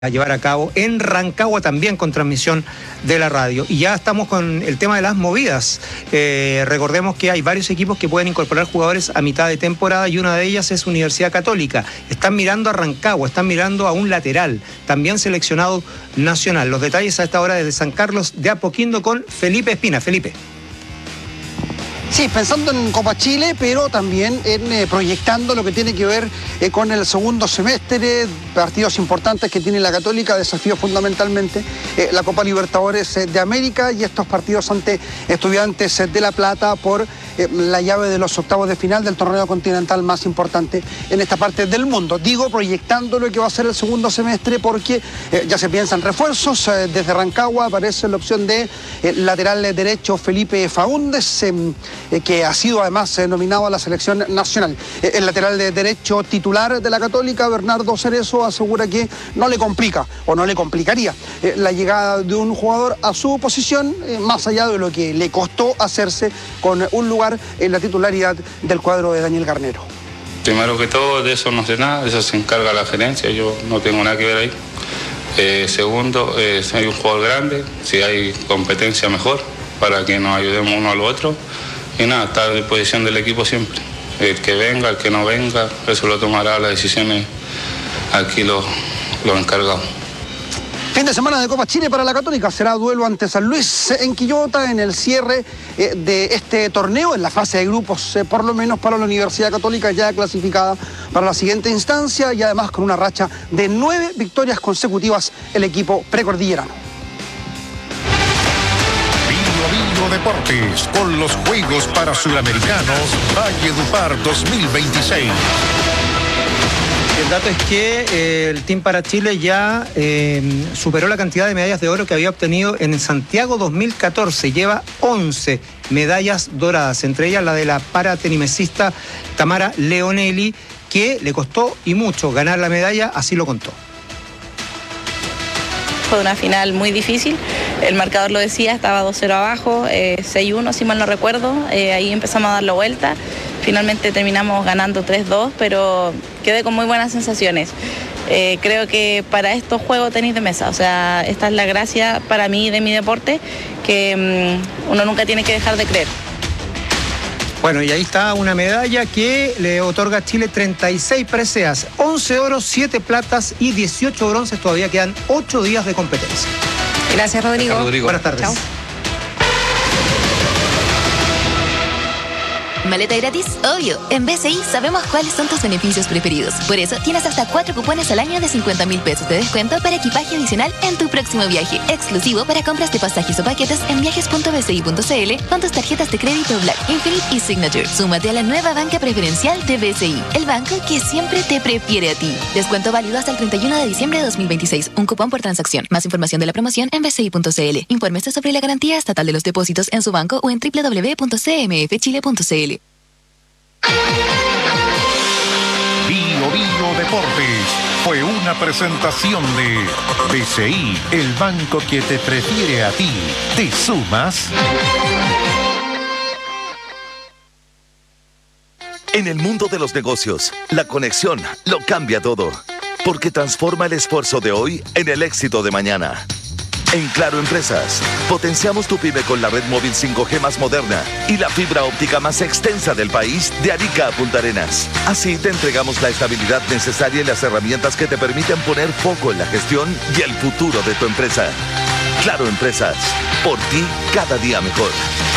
a llevar a cabo en Rancagua, también con transmisión de la radio. Y ya estamos con el tema de las movidas. Recordemos que hay varios equipos que pueden incorporar jugadores a mitad de temporada y una de ellas es Universidad Católica. Están mirando a Rancagua, están mirando a un lateral, también seleccionado nacional. Los detalles a esta hora desde San Carlos de Apoquindo con Felipe Espina. Felipe. Sí, pensando en Copa Chile, pero también en proyectando lo que tiene que ver con el segundo semestre, partidos importantes que tiene la Católica, desafíos fundamentalmente la Copa Libertadores de América y estos partidos ante Estudiantes de La Plata por la llave de los octavos de final del torneo continental más importante en esta parte del mundo. Digo, proyectando lo que va a ser el segundo semestre porque ya se piensan refuerzos. Desde Rancagua aparece la opción de lateral derecho Felipe Faúndez, que ha sido además nominado a la selección nacional. El lateral derecho titular de la Católica, Bernardo Cerezo, asegura que no le complica o no le complicaría la llegada de un jugador a su posición, más allá de lo que le costó hacerse con un lugar en la titularidad del cuadro de Daniel Garnero. Primero que todo, de eso no sé nada, de eso se encarga la gerencia, yo no tengo nada que ver ahí. Segundo, si hay un jugador grande, si hay competencia mejor, para que nos ayudemos uno al otro. Y nada, está a disposición del equipo siempre. El que venga, el que no venga, eso lo tomará las decisiones aquí los encargados. Fin de semana de Copa Chile para la Católica. Será duelo ante San Luis en Quillota en el cierre de este torneo, en la fase de grupos, por lo menos para la Universidad Católica, ya clasificada para la siguiente instancia y además con una racha de 9 victorias consecutivas el equipo precordillerano. Deportes con los Juegos para Suramericanos Valledupar 2026. El dato es que el Team para Chile ya superó la cantidad de medallas de oro que había obtenido en Santiago 2014. Lleva 11 medallas doradas, entre ellas la de la paratenimesista Tamara Leonelli, que le costó y mucho ganar la medalla, así lo contó. Fue una final muy difícil, el marcador lo decía, estaba 2-0 abajo, 6-1 si mal no recuerdo, ahí empezamos a dar la vuelta, finalmente terminamos ganando 3-2, pero quedé con muy buenas sensaciones. Creo que para estos juegos tenis de mesa, o sea, esta es la gracia para mí de mi deporte, que uno nunca tiene que dejar de creer. Bueno, y ahí está una medalla que le otorga a Chile 36 preseas, 11 oros, 7 platas y 18 bronces. Todavía quedan 8 días de competencia. Gracias, Rodrigo. Buenas tardes. Chao. ¿Maleta gratis? Obvio. En BCI sabemos cuáles son tus beneficios preferidos. Por eso tienes hasta 4 cupones al año de 50.000 pesos de descuento para equipaje adicional en tu próximo viaje. Exclusivo para compras de pasajes o paquetes en viajes.bci.cl con tus tarjetas de crédito Black, Infinite y Signature. Súmate a la nueva banca preferencial de BCI, el banco que siempre te prefiere a ti. Descuento válido hasta el 31 de diciembre de 2026. Un cupón por transacción. Más información de la promoción en bci.cl. Infórmese sobre la garantía estatal de los depósitos en su banco o en www.cmfchile.cl. Bio Deportes fue una presentación de BCI, el banco que te prefiere a ti. ¿Te sumas? En el mundo de los negocios, la conexión lo cambia todo, porque transforma el esfuerzo de hoy en el éxito de mañana. En Claro Empresas, potenciamos tu pyme con la red móvil 5G más moderna y la fibra óptica más extensa del país de Arica a Punta Arenas. Así te entregamos la estabilidad necesaria y las herramientas que te permiten poner foco en la gestión y el futuro de tu empresa. Claro Empresas, por ti cada día mejor.